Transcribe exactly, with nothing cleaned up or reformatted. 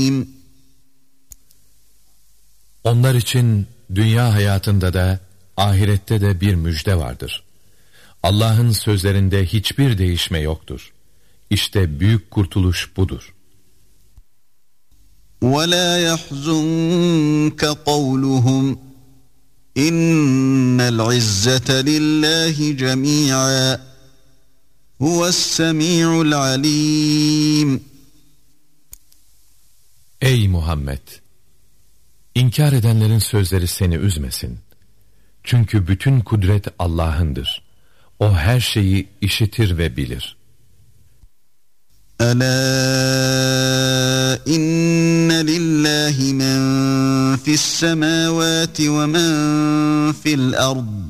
Onlar için dünya hayatında da ahirette de bir müjde vardır. Allah'ın sözlerinde hiçbir değişme yoktur. İşte büyük kurtuluş budur. وَلَا يَحْزُنْكَ قَوْلُهُمْ اِنَّ الْعِزَّةَ لِلّٰهِ جَمِيعًا هُوَ السَّمِيعُ الْعَلِيمُ. Ey Muhammed! İnkar edenlerin sözleri seni üzmesin. Çünkü bütün kudret Allah'ındır. O her şeyi işitir ve bilir. Alâ inne lillahi men fis semâvâti ve men fil ard.